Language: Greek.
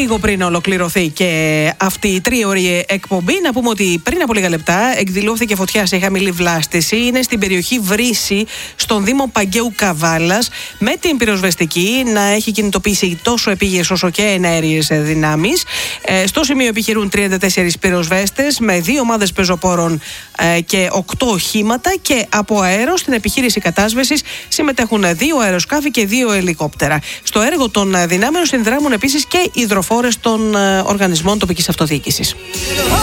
λίγο πριν ολοκληρωθεί και αυτή η τρίωρη εκπομπή, να πούμε ότι πριν από λίγα λεπτά εκδηλώθηκε φωτιά σε χαμηλή βλάστηση. Είναι στην περιοχή Βρύση, στον Δήμο Παγκαίου Καβάλας, με την πυροσβεστική να έχει κινητοποιήσει τόσο επίγειες όσο και εναέριες δυνάμεις. Στο σημείο επιχειρούν 34 πυροσβέστες με 2 ομάδες πεζοπόρων και 8 οχήματα, και από αέρο στην επιχείρηση κατάσβεσης συμμετέχουν 2 αεροσκάφη και 2 ελικόπτερα. Στο έργο των δυνάμεων συνδράμουν επίσης και υδροφόρες των οργανισμών τοπικής αυτοδιοίκησης.